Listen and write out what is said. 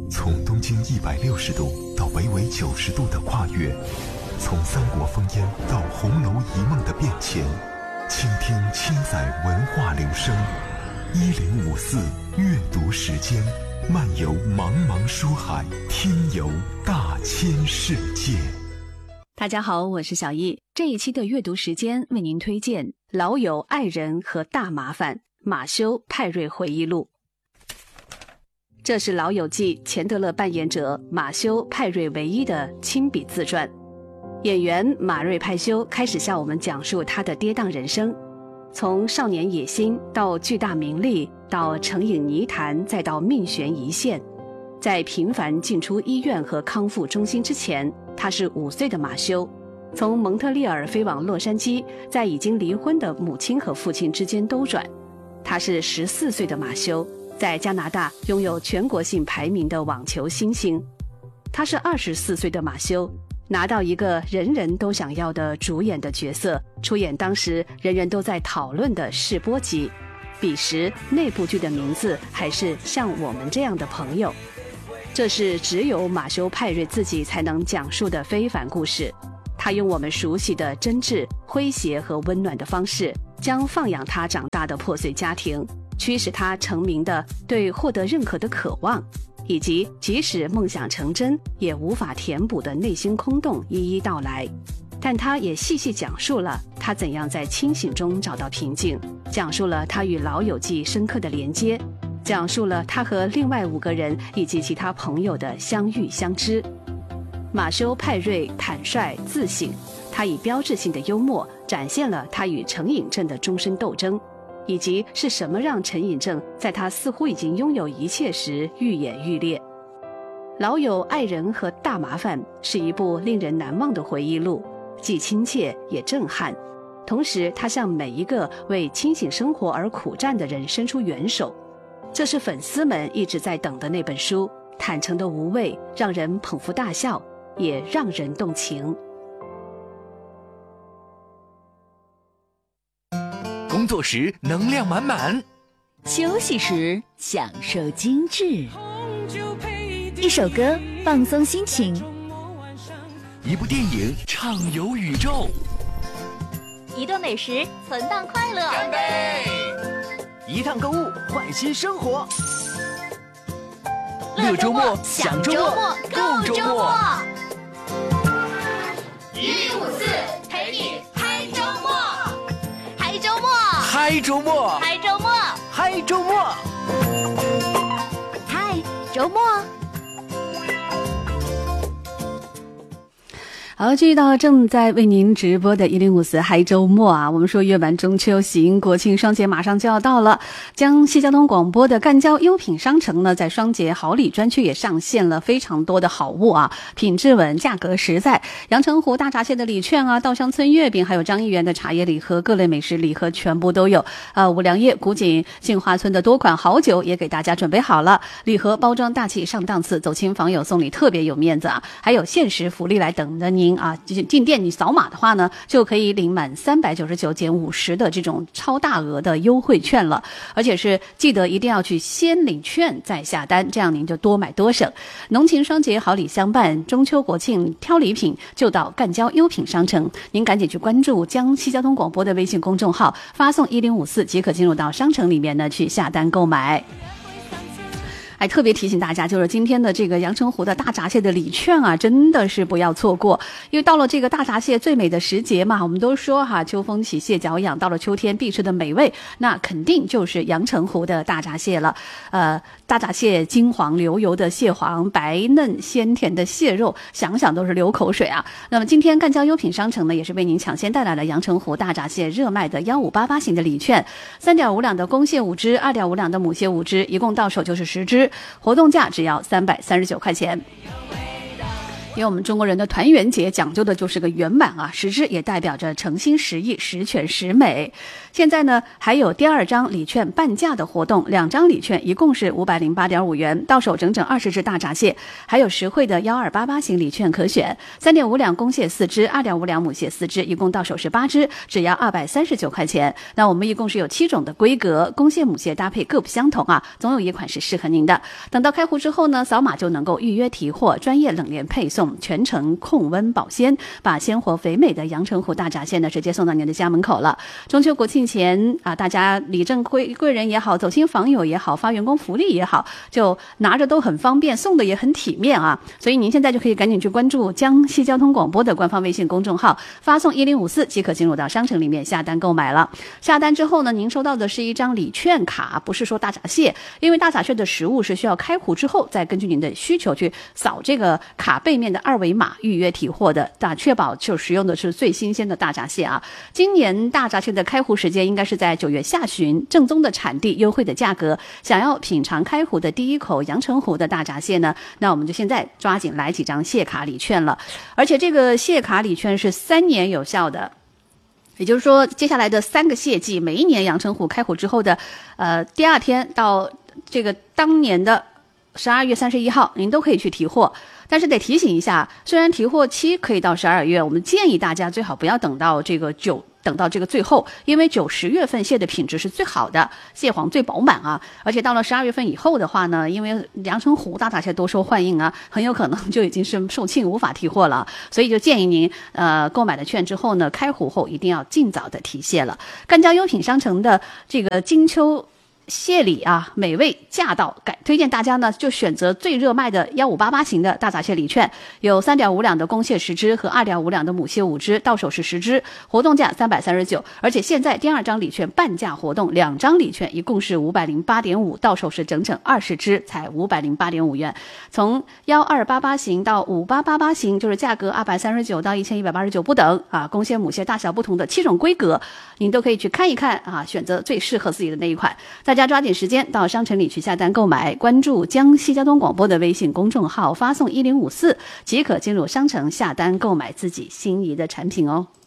从东经160度到北纬90度的跨越，从三国烽烟到红楼一梦的变迁，倾听千载文化流声。1054阅读时间，漫游茫茫书海，听游大千世界。 大家好，我是小易。这一期的阅读时间为您推荐《老友爱人和大麻烦》马修·派瑞回忆录。这是《老友记》钱德勒扮演者马修·派瑞唯一的亲笔自传。演员马瑞·派修开始向我们讲述他的跌宕人生，从少年野心到巨大名利，到成瘾泥潭，再到命悬一线。在频繁进出医院和康复中心之前，他是5岁的马修，从蒙特利尔飞往洛杉矶，在已经离婚的母亲和父亲之间兜转。他是14岁的马修，在加拿大拥有全国性排名的网球新星。他是24岁的马修，拿到一个人人都想要的主演的角色，出演当时人人都在讨论的试播集。彼时那部剧的名字还是像我们这样的朋友。这是只有马修·派瑞自己才能讲述的非凡故事。他用我们熟悉的真挚、诙谐和温暖的方式，将放养他长大的破碎家庭，驱使他成名的对获得认可的渴望，以及即使梦想成真也无法填补的内心空洞一一道来。但他也细细讲述了他怎样在清醒中找到平静，讲述了他与老友记深刻的连接，讲述了他和另外5个人以及其他朋友的相遇相知。马修·派瑞坦率自省，他以标志性的幽默展现了他与成瘾症的终身斗争，以及是什么让成瘾症在他似乎已经拥有一切时愈演愈烈。老友爱人和大麻烦是一部令人难忘的回忆录，既亲切也震撼。同时他向每一个为清醒生活而苦战的人伸出援手。这是粉丝们一直在等的那本书，坦诚的无畏，让人捧腹大笑，也让人动情。 工作时能量满满， 休息时享受精致，一首歌放松心情， 一部电影畅游宇宙， 一顿美食存档快乐， 干杯！一趟购物换新生活，乐周末享周末购周末 ，1054陪你嗨周末，嗨周末， 嗨周末， 嗨周末， 嗨周末， 嗨周末。 好，继续到正在为您直播的1054嗨周末啊，我们说月完中秋行，国庆双节马上就要到了。江西交通广播的赣交优品商城呢，在双节好礼专区也上线了非常多的好物啊，品质稳，价格实在。阳澄湖大闸蟹的礼券啊，稻香村月饼，还有张一元的茶叶礼盒，各类美食礼盒全部都有。五粮液、古井、杏花村的多款好酒也给大家准备好了，礼盒包装大气上档次，走亲访友送礼特别有面子啊，还有限时福利来等着您啊！进店你扫码的话呢，就可以领满399减50的这种超大额的优惠券了，而且是记得一定要去先领券再下单，这样您就多买多省。浓情双节好礼相伴，中秋国庆挑礼品就到赣交优品商城，您赶紧去关注江西交通广播的微信公众号，发送1054即可进入到商城里面呢去下单购买。还特别提醒大家，就是今天的这个阳澄湖的大闸蟹的礼券啊，真的是不要错过，因为到了这个大闸蟹最美的时节嘛，我们都说哈，秋风起蟹脚痒，到了秋天必吃的美味，那肯定就是阳澄湖的大闸蟹了。大闸蟹金黄流油的蟹黄，白嫩鲜甜的蟹肉，想想都是流口水啊。那么今天赣交优品商城呢，也是为您抢先带来了阳澄湖大闸蟹热卖的1588型的礼券，3.5两的公蟹5只，2.5两的母蟹5只，一共到手就是10只，活动价只要339块钱。 因为我们中国人的团圆节讲究的就是个圆满啊，实质也代表着诚心实意、十全十美。现在呢，还有第2张礼券半价的活动，2张礼券一共是508.5元，到手整整20只大闸蟹，还有实惠的1288型礼券可选，3.5两公蟹4只，2.5两母蟹4只，一共到手是8只，只要239块钱。那我们一共是有7种的规格，公蟹母蟹搭配各不相同啊，总有一款是适合您的。等到开壶之后呢，扫码就能够预约提货，专业冷链配送，全程控温保鲜，把鲜活肥美的阳澄湖大闸蟹呢直接送到您的家门口了。中秋国庆前啊，大家礼正贵人也好，走亲访友也好，发员工福利也好，就拿着都很方便，送的也很体面啊。所以您现在就可以赶紧去关注江西交通广播的官方微信公众号，发送1054即可进入到商城里面下单购买了。下单之后呢，您收到的是一张礼券卡，不是说大闸蟹，因为大闸蟹的食物是需要开壶之后再根据您的需求去扫这个卡背面的2维码预约提货的，确保就使用的是最新鲜的大闸蟹啊。今年大闸蟹的开壶时间应该是在9月下旬，正宗的产地，优惠的价格。想要品尝开壶的第一口阳澄湖的大闸蟹呢，那我们就现在抓紧来几张蟹卡礼券了。而且这个蟹卡礼券是3年有效的。也就是说，接下来的3个蟹季，每一年阳澄湖开壶之后的第2天到这个当年的12月31号，您都可以去提货。但是得提醒一下，虽然提货期可以到12月，我们建议大家最好不要等到这个最后，因为9、10月份蟹的品质是最好的，蟹黄最饱满啊。而且到了12月份以后的话呢，因为阳澄湖大闸蟹多受欢迎啊，很有可能就已经是售罄无法提货了。所以就建议您购买了券之后呢，开壶后一定要尽早的提蟹了。赣江优品商城的这个金秋蟹礼啊，美味驾到，推荐大家呢就选择最热卖的1588型的大闸蟹礼券，有3.5两的公蟹10只和2.5两的母蟹5只，到手是10只，活动价339。而且现在第2张礼券半价活动，2张礼券一共是508.5，到手是整整20只，才508.5元。从1288型到5888型，就是价格239到1189不等啊，公蟹母蟹大小不同的7种规格，您都可以去看一看啊，选择最适合自己的那一款。大家抓紧时间到商城里去下单购买，关注江西交通广播的微信公众号，发送1054即可进入商城下单购买自己心仪的产品哦。